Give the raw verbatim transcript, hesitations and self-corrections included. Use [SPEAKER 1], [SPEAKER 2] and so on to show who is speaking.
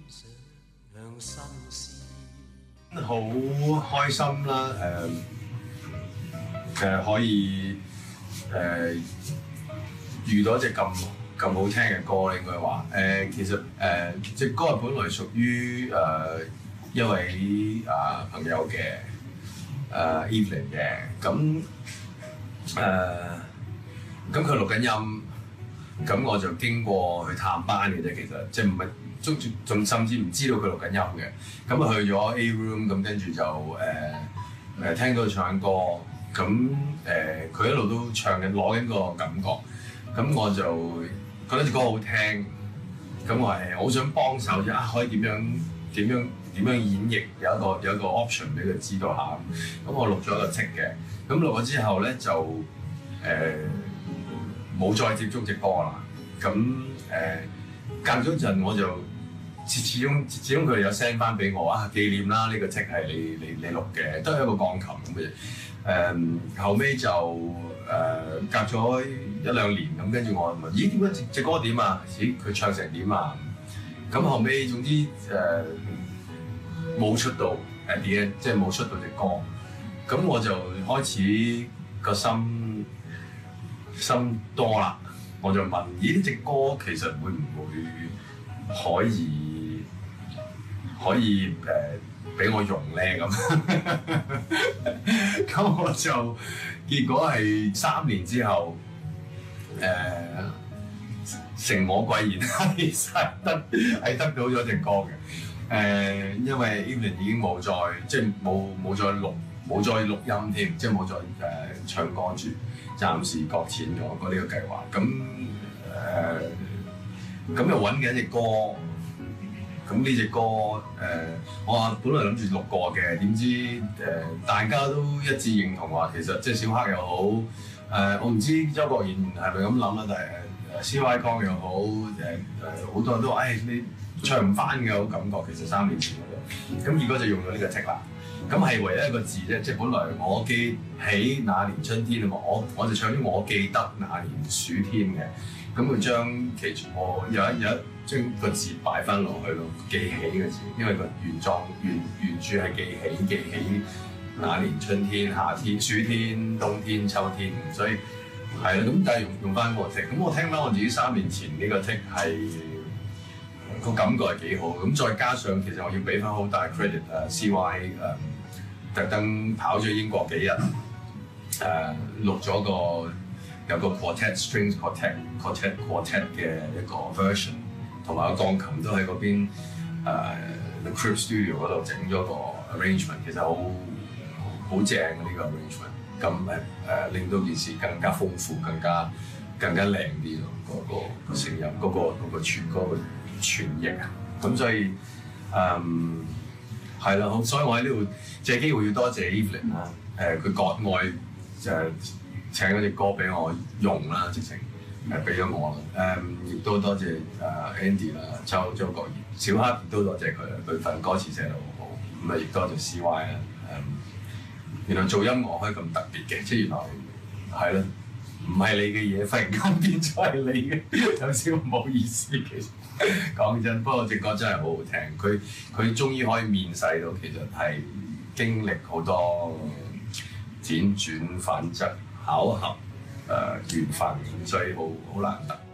[SPEAKER 1] 好開心啦！誒、呃、誒、呃、可以誒、呃、遇到一隻咁咁好聽嘅歌，應該話誒、呃、其實誒隻、呃、歌係本來屬於誒、呃、一位啊、呃、朋友嘅誒 Evelyn 嘅，咁誒咁佢錄緊音，咁我就經過去探班嘅啫，其實即係唔係。仲仲甚至唔知道佢錄緊音嘅，咁啊去咗 A room，咁跟住就誒誒、呃、聽到佢唱緊歌，咁誒佢一路都唱緊攞緊個感覺，咁我就覺得隻歌好聽，咁我係好想幫手啫，啊可以點樣點樣點樣演繹，有一個有一個 option 俾佢知道下，咁我錄咗一個 take 嘅，咁錄咗之後咧就誒冇、呃、再接觸隻歌啦，咁誒、呃、隔咗陣我就。始始終始終佢哋有 send 翻俾我啊紀念啦，呢、這個 take 係你你你錄嘅，都係一個鋼琴咁嘅。誒、嗯、後尾就誒、呃、隔咗一兩年咁，跟住我問：咦點解隻隻歌點啊？咦佢唱成點啊？咁後尾總之誒冇、呃、出到誒啲即係冇出到隻歌。咁我就開始個心心多啦，我就問：咦呢隻歌其實會唔會可以？可以誒俾、呃、我用咧咁，咁我就結果係三年之後誒、呃、成我貴言係實得係得到咗隻歌嘅誒、呃，因為 Evelyn 已經冇再即係冇冇再錄冇再錄音添，即係冇再誒、呃、唱歌住，暫時擱淺咗個呢個計劃。咁誒咁又揾緊隻歌。咁呢隻歌誒、呃，我話本來諗住錄過嘅，點知誒、呃、大家都一致認同話，其實即係小黑又好，誒、呃、我唔知周國賢係咪咁諗啦，但係誒 C Y 江又好，誒誒好多人都話，誒、哎、你唱唔翻嘅好感覺，其實三年前嗰度，咁結果就用咗呢個 take 啦。咁係唯一一個字啫，即係本來我記起那年春天啊嘛，我我就唱咗我記得那年暑天嘅，咁佢將其中我有一有一將個字擺翻落去咯，記起嘅字，因為個原狀原原著係記起記起那年春天、夏天、暑天、冬天、秋天，所以係啦，咁但係用用翻個 take，咁我聽翻我自己三年前呢個 take 係個感覺係幾好，咁再加上其實我要俾翻好大 credit 誒 C Y 誒、呃。特登跑咗英國幾日，誒、呃、錄咗個有個 quartet strings quartet quartet quartet 嘅一個 version， 同埋個鋼琴都喺嗰邊誒、呃、The Crib Studio 嗰度整咗個 arrangement， 其實好好正嘅呢個 arrangement， 咁誒誒令到件事更加豐富、更加更加靚啲咯，嗰、那個個聲音、嗰、那個嗰、那個傳嗰、那個傳譯啊，咁所以誒。嗯係啦，好，所以我喺呢度借機會要多謝 Evelyn 啦，誒佢割愛就係請嗰隻歌俾我用啦，直情誒俾咗我啦，誒、嗯、亦都多謝誒 Andy 啦、周周國賢、小黑亦都多謝佢啦，佢份歌詞寫得好好，咁啊亦多謝 C Y 啦，誒、嗯、原來做音樂可以咁特別嘅，即係原來係咯，唔係你嘅嘢，忽然間變咗係你嘅，有少唔好意思其實。講真，不過隻歌真係好好聽，佢佢終於可以面世到，其實係經歷好多輾轉反側、巧合、誒、呃、緣分，所以好好難得。